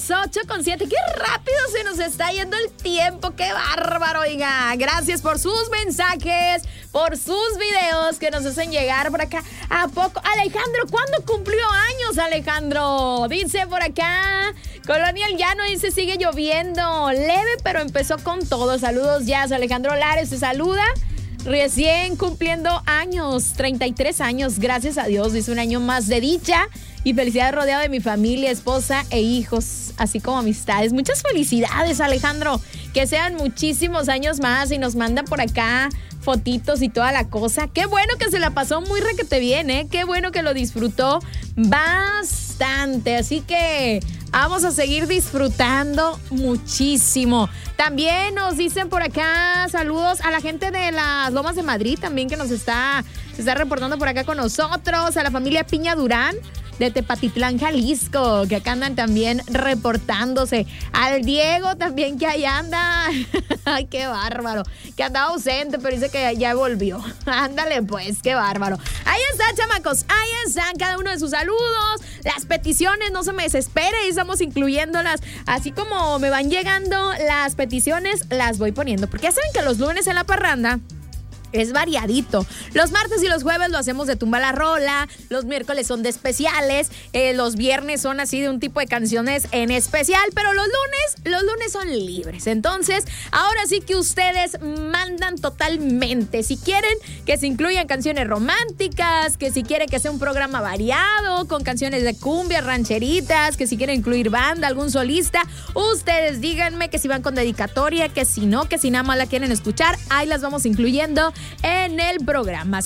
las 8:07. ¡Qué rápido se nos está yendo el tiempo! ¡Qué bárbaro! Oiga, gracias por sus mensajes, por sus videos que nos hacen llegar por acá. ¿A poco? Alejandro, ¿cuándo cumplió años, Alejandro? Dice por acá, Colonia El Llano, dice, sigue lloviendo. Leve, pero empezó con todo. Saludos, ya. Alejandro Lares se saluda. Recién cumpliendo años, 33 años, gracias a Dios. Dice, un año más de dicha y felicidades rodeado de mi familia, esposa e hijos, así como amistades. Muchas felicidades, Alejandro. Que sean muchísimos años más y nos mandan por acá fotitos y toda la cosa. Qué bueno que se la pasó muy requete bien, ¿eh? Qué bueno que lo disfrutó bastante. Así que vamos a seguir disfrutando muchísimo. También nos dicen por acá saludos a la gente de las Lomas de Madrid también que se está reportando por acá con nosotros, a la familia Piña Durán de Tepatitlán, Jalisco, que acá andan también reportándose. Al Diego también, que ahí anda. Ay, qué bárbaro. Que andaba ausente, pero dice que ya volvió. Ándale pues, qué bárbaro. Ahí está, chamacos. Ahí están cada uno de sus saludos. Las peticiones, no se me desespere, y estamos incluyéndolas. Así como me van llegando las peticiones, las voy poniendo. Porque ya saben que los lunes en La Parranda es variadito. Los martes y los jueves lo hacemos de tumba la rola. Los miércoles son de especiales. Los viernes son así de un tipo de canciones en especial. Pero los lunes son libres. Entonces, ahora sí que ustedes mandan totalmente. Si quieren que se incluyan canciones románticas, que si quieren que sea un programa variado, con canciones de cumbia, rancheritas, que si quieren incluir banda, algún solista, ustedes díganme, que si van con dedicatoria, que si no, que si nada más la quieren escuchar, ahí las vamos incluyendo en el programa.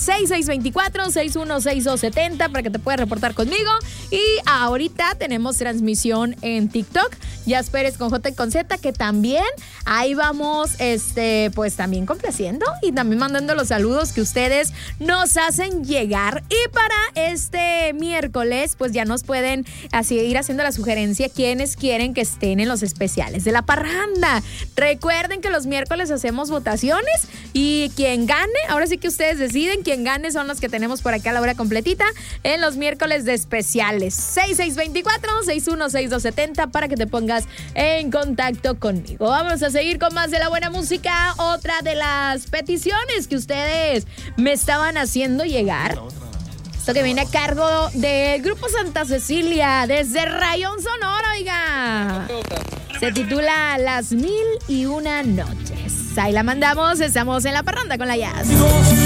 6624-616270 para que te puedas reportar conmigo. Y ahorita tenemos transmisión en TikTok, Jazz Pérez con J y con Z, que también ahí vamos pues también complaciendo y también mandando los saludos que ustedes nos hacen llegar. Y para este miércoles pues ya nos pueden así ir haciendo la sugerencia quienes quieren que estén en los especiales de La Parranda. Recuerden que los miércoles hacemos votaciones y quien gane, ahora sí que ustedes deciden, quien gane son los que tenemos por acá a la hora completita en los miércoles de especiales. 6624-616270 para que te pongas en contacto conmigo. Vamos a seguir con más de la buena música. Otra de las peticiones que ustedes me estaban haciendo llegar, esto que viene a cargo del Grupo Santa Cecilia desde Rayón, Sonora, oiga. Se titula Las 1001 Noches. Ahí la mandamos, estamos en La Parranda con la Jazz.